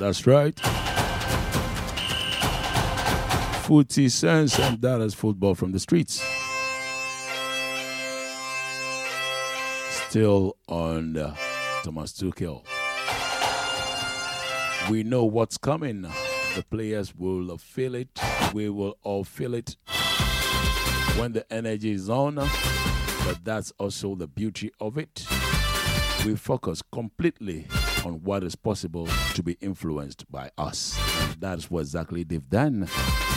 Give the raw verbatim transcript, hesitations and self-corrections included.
That's right. Footy Sense, and that is football from the streets. Still on uh, Thomas Tuchel. We know what's coming. The players will feel it. We will all feel it when the energy is on. But that's also the beauty of it. We focus completely on what is possible to be influenced by us. And that's what exactly they've done.